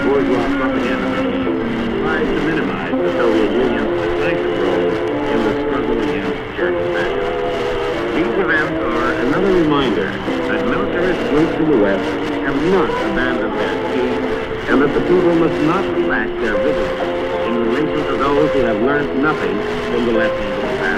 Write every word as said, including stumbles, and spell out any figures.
bourgeois propaganda tries to minimize the Soviet Union's decisive role in the struggle against German fascism. These events are another reminder that militarist groups in the West have not abandoned their schemes, and that the people must not relax their vigilance in relation to those who have learned nothing from the lessons of the past.